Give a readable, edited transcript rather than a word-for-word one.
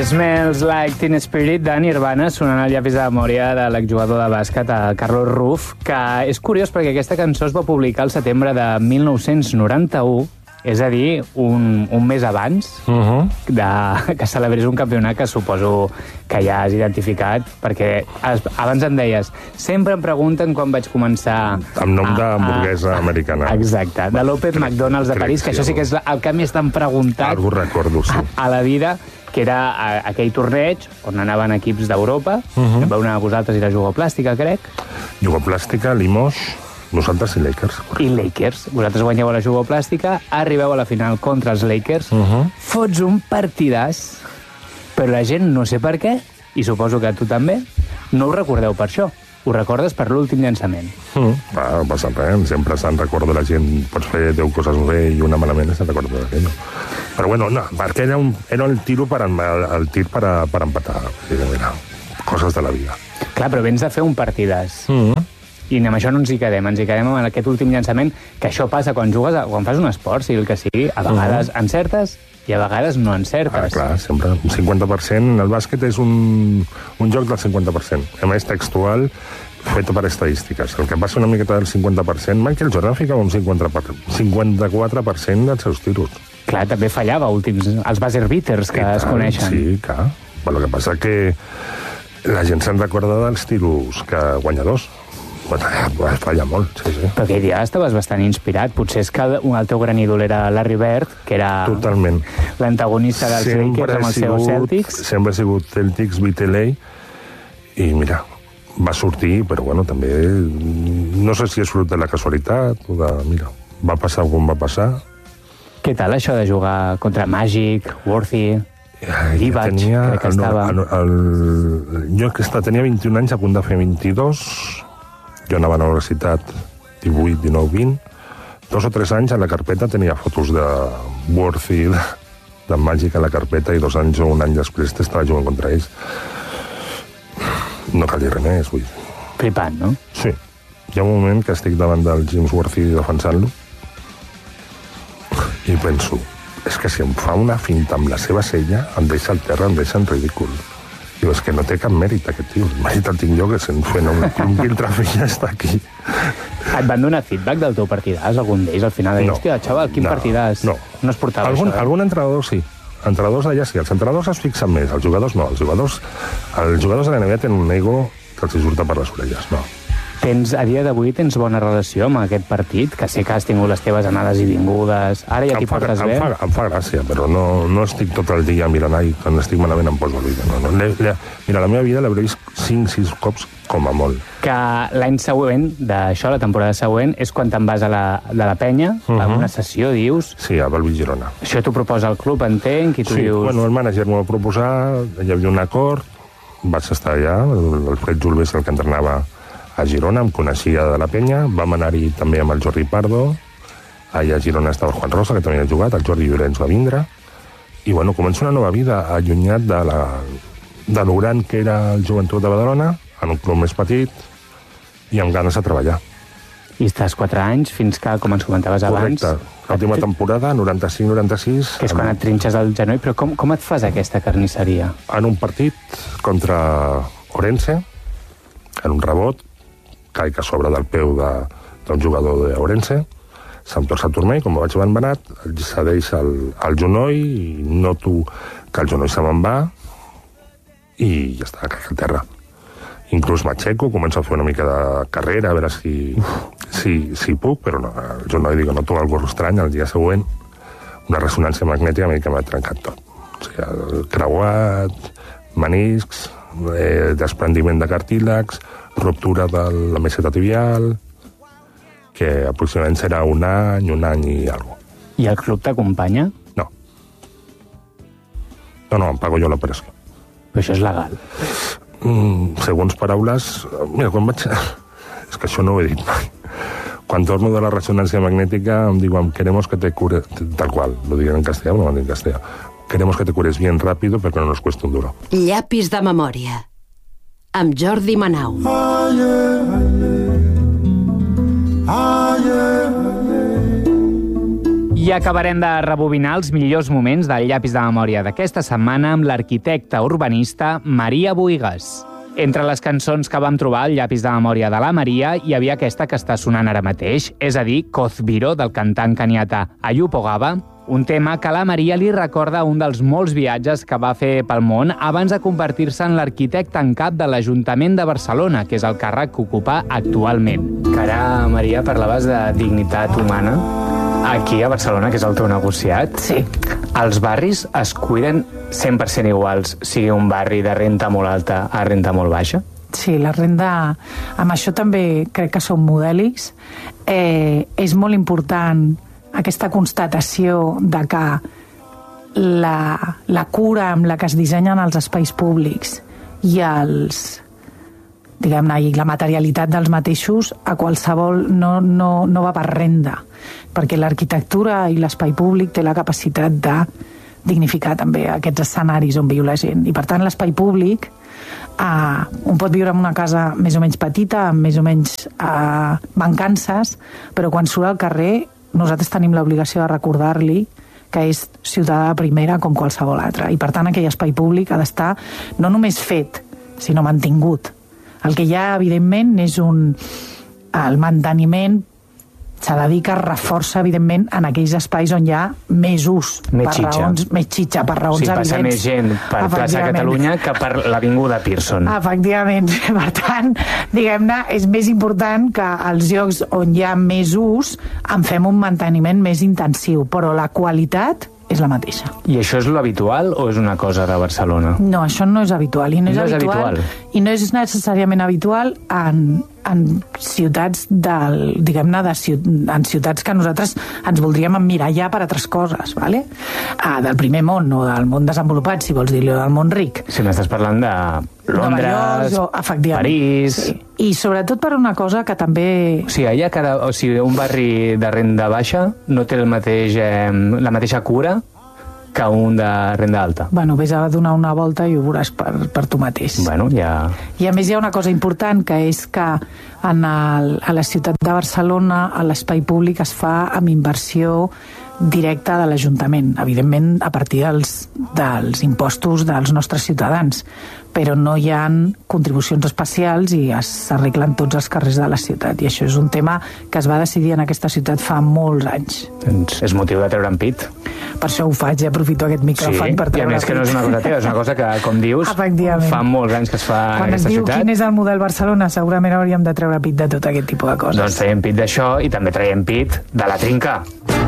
Smells Like Teen Spirit de Nirvana, sonant al llapis de memòria de l'exjugador de bàsquet Carlos Ruf, que és curiós perquè aquesta cançó es va publicar al setembre de 1991, és a dir, un mes abans que celebrés un campionat que suposo que ja has identificat, perquè abans em deies, sempre em pregunten quan vaig començar... Amb nom d'hamburguesa americana. Exacte, de López McDonald's de París, que això sí que és el que més t'han preguntat a la vida, que era aquell torneig on anaven equips d'Europa. Vau anar a vosaltres i la Jugoplàstica, crec. Jugoplàstica, Limoges, nosaltres i Lakers. I Lakers. Vosaltres guanyeu a la Jugoplàstica, arribeu a la final contra els Lakers, fots un partidàs, però la gent, no sé per què, i suposo que tu també, no ho recordeu per això. Ho recordes per l'últim llançament. No passa res, sempre se'n recorda la gent. Pots fer 10 coses bé i una malament i se'n recorda de aquello. Però bueno, no, perquè era el tir per empatar. Mira, coses de la vida. Clar, però vens de fer un partidàs. I amb això no ens hi quedem. Ens hi quedem amb aquest últim llançament, que això passa quan jugues, quan fas un esport, sigui el que sigui, a vegades encertes i a vegades no encertes. Clar, sempre. Un 50%. El bàsquet és un joc del 50%. A més, textual, fet per estadístiques. El que passa una miqueta del 50%, Michael Jordan ficava un 54% dels seus tiros. Clar, també fallava els buzzer beaters que es coneixen. Sí, clar. Però el que passa que la gent se'n recorda dels tiros guanyadors. Falla molt, sí. Però aquell dia estaves bastant inspirat. Potser és que el teu gran ídol era Larry Bird, que era l'antagonista dels Lakers amb els seus Celtics. Sempre ha sigut Celtics, BTLA, i mira, va sortir, però bueno, també no sé si és fruit de la casualitat o de, mira, va passar com va passar. Què tal això de jugar contra Magic, Worthy, Divac, crec que estava... Jo tenia 21 anys, a punt de fer 22... Jo anava a la universitat 18, 19, 20. 2 o 3 anys a la carpeta tenia fotos de Worthy, de Magic a la carpeta, i 2 anys o un any després estava jugant contra ells. No cal dir res més, vull dir. Flipant, no? Sí. Hi ha un moment que estic davant del James Worthy defensant-lo i penso, és que si em fa una finta amb la seva cella, em deixa al terra, em deixa en ridícul. Diu, és que no té cap mèrit, aquest tio. El mèrit el tinc jo, que se'n fent un piltrafi ja està aquí. Et van donar feedback del teu partidàs, algun d'ells, al final? No. Hòstia, xaval, quin partidàs? No. No es portava això, Algun entrenador sí. Entrenadors d'allà sí. Els entrenadors es fixen més, els jugadors no. Els jugadors de la NBA tenen un ego que els surta per les orelles, no. A dia d'avui tens bona relació amb aquest partit? Que sé que has tingut les teves anades i vingudes. Ara ja t'hi portes bé? Em fa gràcia, però no estic tot el dia mirant, quan estic malament em poso a vida. Mira, la meva vida l'hauré vist 5-6 cops com a molt. Que l'any següent, d'això, la temporada següent, és quan te'n vas de la penya, a una sessió, dius... Sí, a Balbi Girona. Això t'ho proposa el club, entenc, i tu dius... Sí, bueno, el mànager m'ho va proposar, hi havia un acord, vaig estar allà, el Fred Julves, el que entrenava a Girona, em coneixia de la penya, vam anar-hi també amb el Jordi Pardo, allà a Girona estava el Juan Rosa, que també ha jugat, el Jordi Llorenç va vindre, i bueno, comença una nova vida, allunyat de lo gran que era el Joventut de Badalona, en un club més petit, i amb ganes de treballar. I estàs 4 anys, fins que, com ens comentaves abans... Correcte. L'última temporada, 95-96... Que és quan et trinxes el genoll, però com et fas aquesta carnisseria? En un partit contra Orense, en un rebot, caic a sobre del peu d'un jugador d'Orense, se'm torça el turmell, com vaig benat, cedeix el genoll i noto que el genoll se me'n va i ja està, caic a terra. Inclús m'aixeco, començo a fer una mica de carrera, a veure si puc, però no, el genoll, dic, noto alguna cosa estrany. El dia següent, una ressonància magnètica que m'ha trencat tot. O sigui, el creuat, meniscs, desprendiment de cartílags, ruptura de la meseta tibial, que aproximadament serà un any i alguna cosa. I el club t'acompanya? No. No, em pago jo l'operació. Però això és legal. Segons paraules... Mira, quan vaig... És que això no ho he dit mai. Quan torno de la ressonància magnètica em diuen, queremos que te cures... Tal qual, lo diuen en castellà, no ho dic en castellà. Queremos que te cures bien rápido, pero no nos cueste un duro. Llapis de memòria. Amb Jordi Manau. I acabarem de rebobinar els millors moments del llapis de memòria d'aquesta setmana amb l'arquitecta urbanista Maria Buigas. Entre les cançons que vam trobar al llapis de memòria de la Maria hi havia aquesta que està sonant ara mateix, és a dir, Kozbiro, del cantant kenyata Ayupo Gaba, un tema que a la Maria li recorda un dels molts viatges que va fer pel món abans de convertir-se en l'arquitecte en cap de l'Ajuntament de Barcelona, que és el càrrec que ocupa actualment. Que ara, Maria, parlaves de dignitat humana. Aquí a Barcelona, que és el teu negociat, Sí. els barris es cuiden 100% iguals, sigui un barri de renta molt alta a renta molt baixa? Sí, la renda... Amb això també crec que som modèlics. És molt important aquesta constatació de que la cura amb la que es dissenyen els espais públics i diguem-ne, i la materialitat dels mateixos a qualsevol no va per renda, perquè l'arquitectura i l'espai públic té la capacitat de dignificar també aquests escenaris on viu la gent. I per tant l'espai públic un pot viure en una casa més o menys petita, amb més o menys mancances, però quan surt al carrer nosaltres tenim l'obligació de recordar-li que és ciutadà de primera com qualsevol altre. I per tant aquell espai públic ha d'estar no només fet, sinó mantingut. El que hi ha, evidentment, és el manteniment s'ha de dir que es reforça, evidentment, en aquells espais on hi ha més ús. Més xitxa. Més xitxa, per raons evidents. Passa més gent per plaça Catalunya que per l'Avinguda Pearson. Efectivament. Per tant, diguem-ne, és més important que als llocs on hi ha més ús en fem un manteniment més intensiu, però la qualitat és la mateixa. I això és l'habitual o és una cosa de Barcelona? No, això no és habitual. I no és habitual. I no és necessàriament habitual en ciutats diguem-ne, en ciutats que nosaltres ens voldríem emmirallar per altres coses, ¿vale? Del primer món o del món desenvolupat, si vols dir-li, del món ric. Si m'estàs parlant de Londres, París... Sí. I sobretot per una cosa que també... O sigui, un barri de renda baixa no té la mateixa cura que un de renda alta. Bueno, vés a donar una volta i ho veuràs per tu mateix. Bueno, ja... I a més hi ha una cosa important, que és que a la ciutat de Barcelona l'espai públic es fa amb inversió directa de l'Ajuntament, evidentment a partir dels impostos dels nostres ciutadans, però no hi ha contribucions especials i s'arreglen tots els carrers de la ciutat, i això és un tema que es va decidir en aquesta ciutat fa molts anys. Doncs és motiu de treure'n pit. Per això ho faig, aprofito aquest micròfon per treure pit. I a més que no és una cosa teva, és una cosa que, com dius, fa molts anys que es fa en aquesta ciutat. Quan es diu quin és el model Barcelona, segurament hauríem de treure pit de tot aquest tipus de coses. Doncs traiem pit d'això i també traiem pit de la trinca.